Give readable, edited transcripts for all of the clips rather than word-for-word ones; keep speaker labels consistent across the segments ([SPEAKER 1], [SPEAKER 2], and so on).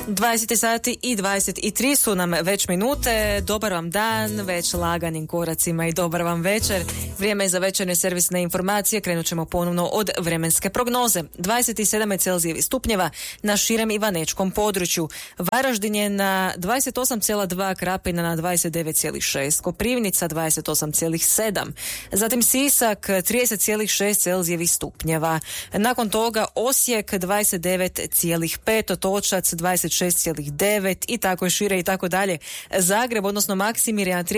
[SPEAKER 1] 20 sati i 23 su nam već minute. Dobar vam dan, već laganim koracima i dobar vam večer. Vrijeme je za večernje servisne informacije. Krenut ćemo ponovno od vremenske prognoze. 27 Celzijevi stupnjeva na širem ivanečkom području. Varaždin je na 28,2, Krapina na 29,6, Koprivnica 28,7, zatim Sisak 30,6 Celzijevih stupnjeva. Nakon toga Osijek 29,5, Otočac 26,9 i tako je šire i tako dalje. Zagreb, odnosno Maksimir je na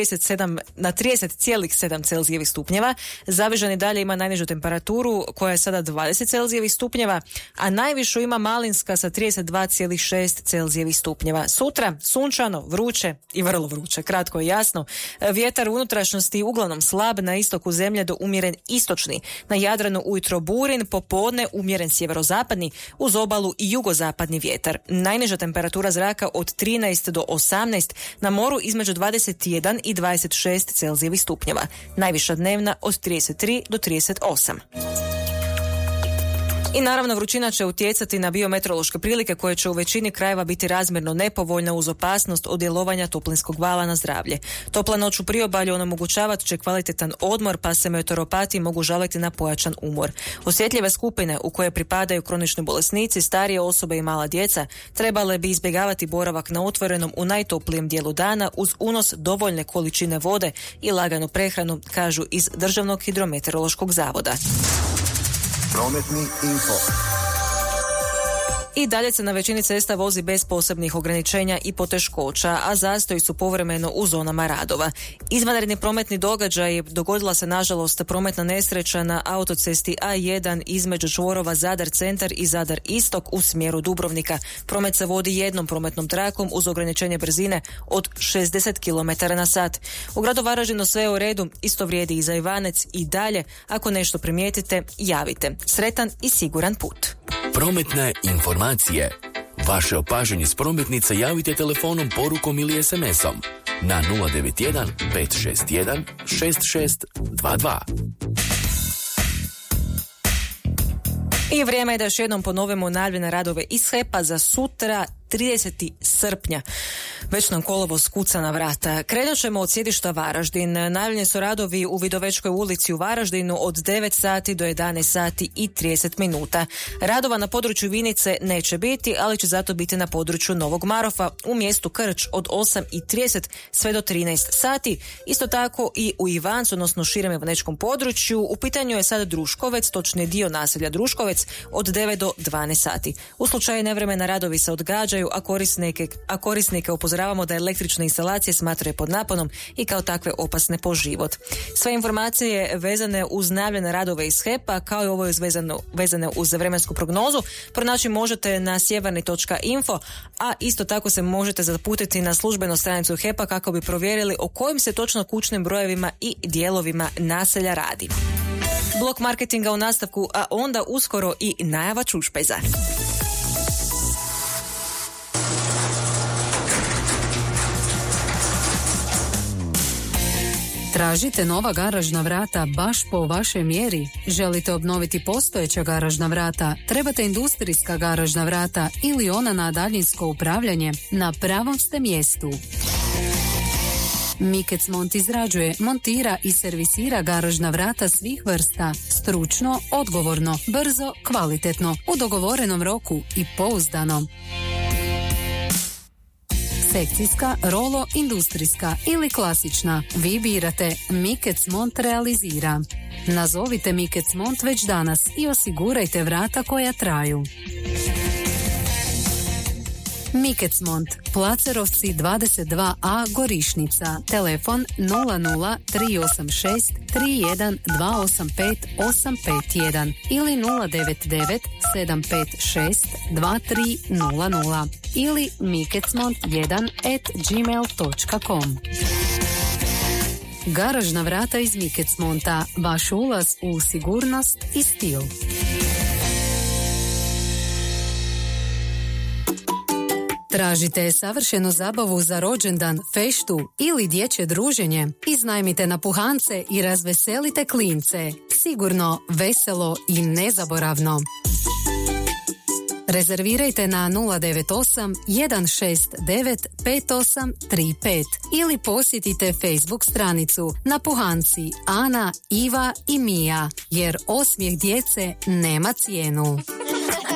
[SPEAKER 1] 30,7 Celzijevih stupnjeva. Zavižan i dalje ima najnižu temperaturu koja je sada 20 Celzijevih stupnjeva, a najvišu ima Malinska sa 32,6 Celzijevih stupnjeva. Sutra sunčano, vruće i vrlo vruće, kratko i jasno. Vjetar u unutrašnjosti uglavnom slab, na istoku zemlje do umjeren istočni. Na Jadranu ujutro burin, popodne umjeren sjeverozapadni, uz obalu i jugozapadni vjetar. Najniža temperatura zraka od 13 do 18, na moru između 21 i 26 Celzijevih stupnjeva. Najviša dnevna od 33 do 38. I naravno vrućina će utjecati na biometeorološke prilike koje će u većini krajeva biti razmjerno nepovoljne uz opasnost od djelovanja toplinskog vala na zdravlje. Topla noć u priobalju onemogućavat će kvalitetan odmor, pa se meteoropati mogu žaliti na pojačan umor. Osjetljive skupine u koje pripadaju kronični bolesnici, starije osobe i mala djeca trebale bi izbjegavati boravak na otvorenom u najtoplijem dijelu dana uz unos dovoljne količine vode i laganu prehranu, kažu iz Državnog hidrometeorološkog zavoda.
[SPEAKER 2] Prometni info.
[SPEAKER 1] I dalje se na većini cesta vozi bez posebnih ograničenja i poteškoća, a zastoji su povremeno u zonama radova. Izvanredni prometni događaj dogodila se nažalost prometna nesreća na autocesti A1 između čvorova Zadar centar i Zadar istok u smjeru Dubrovnika. Promet se vodi jednom prometnom trakom uz ograničenje brzine od 60 km na sat. U gradu Varaždinu sve je u redu, isto vrijedi i za Ivanec i dalje. Ako nešto primijetite, javite. Sretan i siguran put.
[SPEAKER 3] Prometne informacije. Vaše opažanje s prometnica javite telefonom, porukom ili SMS-om na 091 561 6622.
[SPEAKER 1] I vrijeme je da još jednom ponovimo najavljene radove iz HEP-a za sutra 30. srpnja. Već nam kolovoz kuca na vrata. Krenut ćemo od sjedišta Varaždin. Najavljeni su radovi u Vidovečkoj ulici u Varaždinu od 9 sati do 11 sati i 30 minuta. Radova na području Vinice neće biti, ali će zato biti na području Novog Marofa u mjestu Krč od 8:30 sve do 13 sati. Isto tako i u Ivancu, odnosno širem ivanečkom području. U pitanju je sada Druškovec, točnije dio naselja Druškovec od 9 do 12 sati. U slučaju nevremena radovi se odgađaju, a korisnike upozoravamo da električne instalacije smatraju pod naponom i kao takve opasne po život. Sve informacije vezane uz najavljene radove iz HEP-a, kao i ovo je vezane uz vremensku prognozu, pronaći možete na sjeverni.info, a isto tako se možete zaputiti na službenu stranicu HEP-a kako bi provjerili o kojim se točno kućnim brojevima i dijelovima naselja radi. Blok marketinga u nastavku, a onda uskoro i najava čušpejza.
[SPEAKER 4] Tražite nova garažna vrata baš po vašoj mjeri? Želite obnoviti postojeća garažna vrata? Trebate industrijska garažna vrata ili ona na daljinsko upravljanje? Na pravom ste mjestu. Mikec Mont izrađuje, montira i servisira garažna vrata svih vrsta, stručno, odgovorno, brzo, kvalitetno, u dogovorenom roku i pouzdano. Sekcijska, rolo, industrijska ili klasična. Vi birate. Mikec Mont realizira. Nazovite Mikec Mont već danas i osigurajte vrata koja traju. Mikec Mont, Placerovci 22A Gorišnica, telefon 00 386 31 285 851 ili 099 756 2300 ili mikecmont1@gmail.com. Garažna vrata iz Mikec Monta, vaš ulaz u sigurnost i stil. Tražite savršenu zabavu za rođendan, feštu ili dječje druženje? Iznajmite napuhance i razveselite klince. Sigurno, veselo i nezaboravno. Rezervirajte na 098 169 5835 ili posjetite Facebook stranicu Napuhanci Ana, Iva i Mija, jer osmijeh djece nema cijenu.